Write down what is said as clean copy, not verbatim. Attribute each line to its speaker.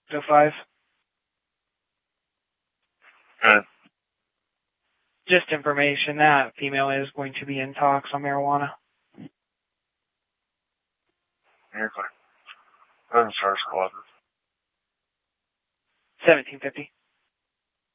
Speaker 1: 5.
Speaker 2: Good.
Speaker 1: Just information, that female is going to be in talks on marijuana.
Speaker 2: You're clear. Go ahead and start squad.
Speaker 1: 1750.